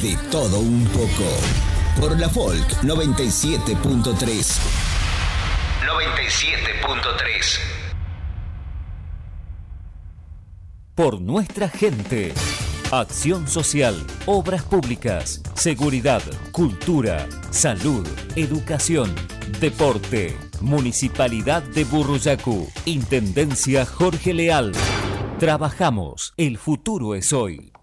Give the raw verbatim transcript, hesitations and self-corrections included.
De todo un poco. Por la Folk noventa y siete punto tres. noventa y siete punto tres. Por nuestra gente. Acción social, obras públicas, seguridad, cultura, salud, educación, deporte. Municipalidad de Burruyacu. Intendencia Jorge Leal. Trabajamos. El futuro es hoy.